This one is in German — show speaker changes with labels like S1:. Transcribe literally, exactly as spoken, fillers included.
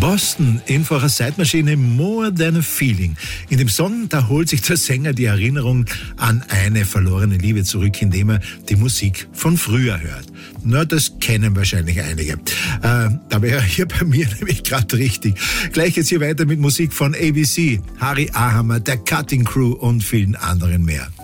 S1: Boston, einfache Zeitmaschine, More Than a Feeling. In dem Song, da holt sich der Sänger die Erinnerung an eine verlorene Liebe zurück, indem er die Musik von früher hört. Na, das kennen wahrscheinlich einige. Äh, da wäre hier bei mir nämlich gerade richtig. Gleich jetzt hier weiter mit Musik von A B C, Harry Ahammer, der Cutting Crew und vielen anderen mehr.